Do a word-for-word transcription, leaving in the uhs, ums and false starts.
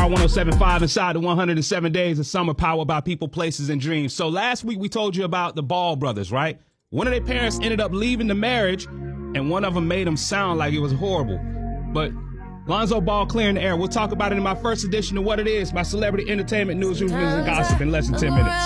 Power one oh seven point five inside the one hundred seven days of summer, powered by people, places, and dreams. So last week we told you about the Ball brothers, right? One of their parents ended up leaving the marriage, and one of them made them sound like it was horrible. But Lonzo Ball clearing the air. We'll talk about it in my first edition of What It Is, my celebrity entertainment news, reviews, and gossip in less than ten minutes.